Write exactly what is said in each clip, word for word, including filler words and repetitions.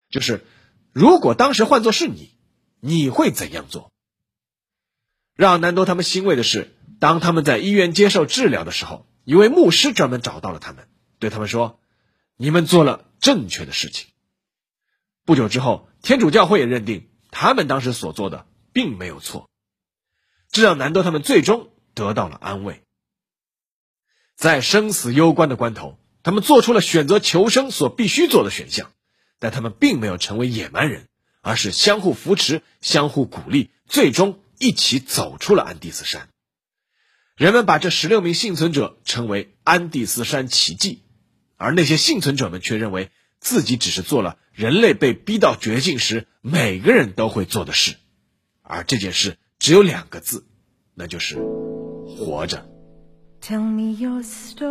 就是如果当时换作是你，你会怎样做？让南多他们欣慰的是，当他们在医院接受治疗的时候，一位牧师专门找到了他们，对他们说，你们做了正确的事情。不久之后，天主教会也认定他们当时所做的并没有错，这让南多他们最终得到了安慰。在生死攸关的关头，他们做出了选择求生所必须做的选项，但他们并没有成为野蛮人，而是相互扶持，相互鼓励，最终一起走出了安第斯山。人们把这十六名幸存者称为安第斯山奇迹，而那些幸存者们却认为自己只是做了人类被逼到绝境时每个人都会做的事，而这件事只有两个字，那就是活着。 Tell me your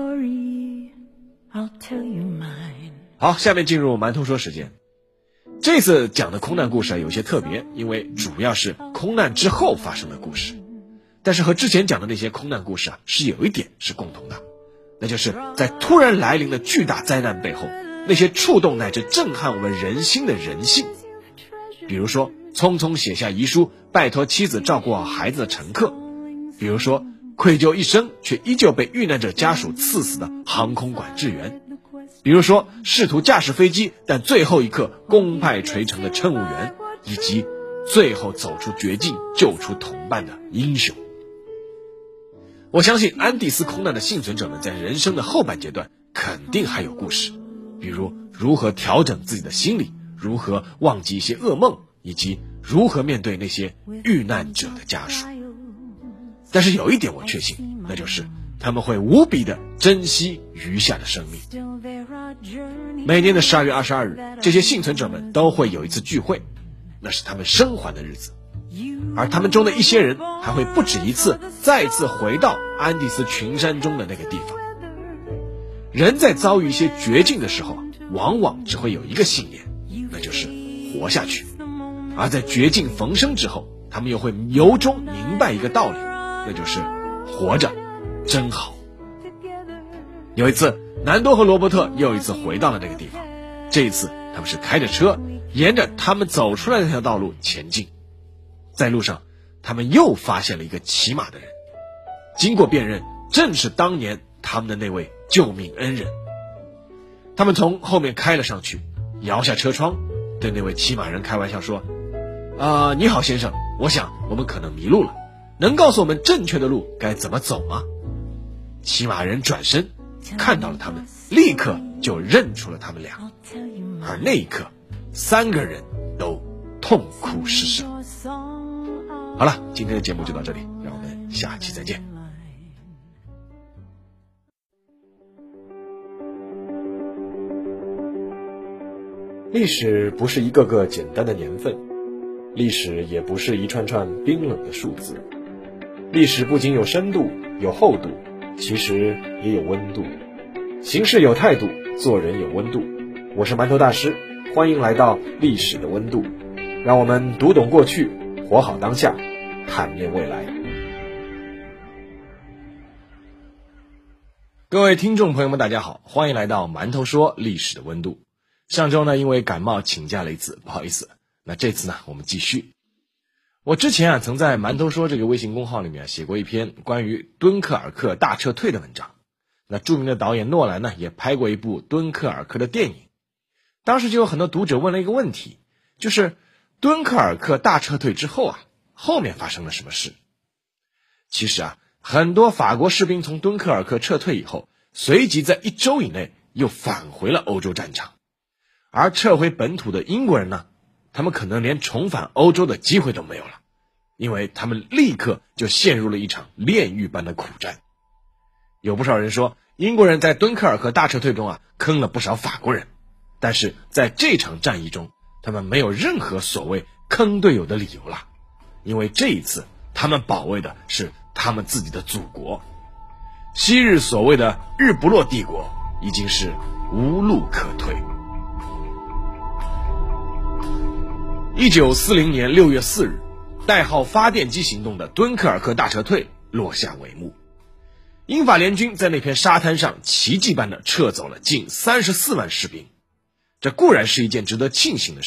story, I'll tell you mine. 好，下面进入馒头说时间。这次讲的空难故事有些特别，因为主要是空难之后发生的故事，但是和之前讲的那些空难故事啊，是有一点是共同的，那就是在突然来临的巨大灾难背后，那些触动乃至震撼我们人心的人性。比如说匆匆写下遗书拜托妻子照顾好孩子的乘客，比如说愧疚一生却依旧被遇难者家属刺死的航空管制员，比如说试图驾驶飞机但最后一刻功败垂成的乘务员，以及最后走出绝境救出同伴的英雄。我相信安第斯空难的幸存者们在人生的后半阶段肯定还有故事，比如如何调整自己的心理，如何忘记一些噩梦，以及如何面对那些遇难者的家属。但是有一点我确信，那就是他们会无比的珍惜余下的生命。每年的十二月二十二日，这些幸存者们都会有一次聚会，那是他们生还的日子，而他们中的一些人还会不止一次再次回到安第斯群山中的那个地方。人在遭遇一些绝境的时候，往往只会有一个信念，那就是活下去。而在绝境逢生之后，他们又会由衷明白一个道理，那就是活着真好。有一次，南多和罗伯特又一次回到了那个地方，这一次他们是开着车沿着他们走出来的那条道路前进。在路上，他们又发现了一个骑马的人，经过辨认，正是当年他们的那位救命恩人。他们从后面开了上去，摇下车窗，对那位骑马人开玩笑说，啊、呃，你好先生，我想我们可能迷路了，能告诉我们正确的路该怎么走吗？骑马人转身看到了他们，立刻就认出了他们俩，而那一刻三个人都痛哭失声。好了，今天的节目就到这里，让我们下期再见。历史不是一个个简单的年份，历史也不是一串串冰冷的数字，历史不仅有深度有厚度，其实也有温度。行事有态度，做人有温度。我是馒头大师，欢迎来到历史的温度，让我们读懂过去，活好当下，探面未来。各位听众朋友们大家好，欢迎来到馒头说历史的温度。上周呢因为感冒请假了一次，不好意思，那这次呢我们继续。我之前啊曾在馒头说这个微信公号里面写过一篇关于敦刻尔克大撤退的文章，那著名的导演诺兰呢也拍过一部敦刻尔克的电影。当时就有很多读者问了一个问题，就是敦刻尔克大撤退之后啊，后面发生了什么事？其实啊，很多法国士兵从敦刻尔克撤退以后，随即在一周以内又返回了欧洲战场。而撤回本土的英国人呢，他们可能连重返欧洲的机会都没有了，因为他们立刻就陷入了一场炼狱般的苦战。有不少人说，英国人在敦刻尔克大撤退中啊坑了不少法国人，但是在这场战役中，他们没有任何所谓坑队友的理由了，因为这一次他们保卫的是他们自己的祖国。昔日所谓的日不落帝国已经是无路可退。一九四零年六月四日，代号发电机行动的敦刻尔克大撤退落下帷幕。英法联军在那片沙滩上奇迹般的撤走了近三十四万士兵，这固然是一件值得庆幸的事。